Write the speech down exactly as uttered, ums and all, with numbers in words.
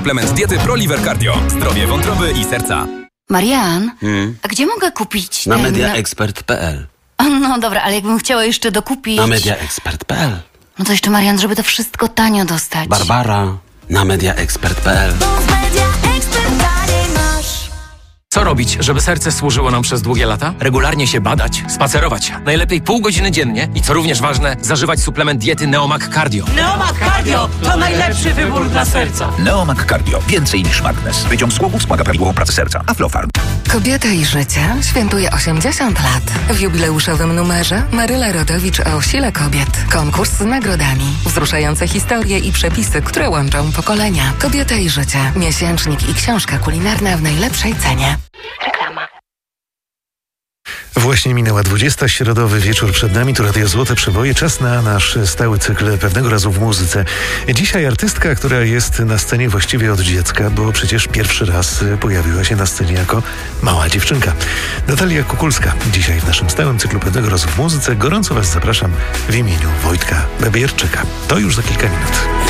Suplement diety ProLiver Cardio. Zdrowie wątroby i serca. Marian, Hmm? a gdzie mogę kupić Na ten... mediaexpert kropka p l. No dobra, ale jakbym chciała jeszcze dokupić... Na mediaexpert kropka p l. No to jeszcze, Marian, żeby to wszystko tanio dostać. Barbara. Na mediaexpert kropka p l. Co robić, żeby serce służyło nam przez długie lata? Regularnie się badać, spacerować. Najlepiej pół godziny dziennie i co również ważne, zażywać suplement diety Neomag Cardio. Neomag Cardio to najlepszy wybór dla serca. Neomag Cardio. Więcej niż magnes. Wyciąg z głowy wspomaga prawidłową pracę serca. Aflofarm. Kobieta i życie świętuje osiemdziesiąt lat. W jubileuszowym numerze Maryla Rodowicz o sile kobiet. Konkurs z nagrodami. Wzruszające historie i przepisy, które łączą pokolenia. Kobieta i życie. Miesięcznik i książka kulinarna w najlepszej cenie. Reklama. Właśnie minęła dwudziesta, środowy wieczór przed nami, tu Radio Złote Przeboje, czas na nasz stały cykl Pewnego razu w muzyce. Dzisiaj artystka, która jest na scenie właściwie od dziecka, bo przecież pierwszy raz pojawiła się na scenie jako mała dziewczynka. Natalia Kukulska, dzisiaj w naszym stałym cyklu Pewnego razu w muzyce. Gorąco Was zapraszam w imieniu Wojtka Babierczyka. To już za kilka minut.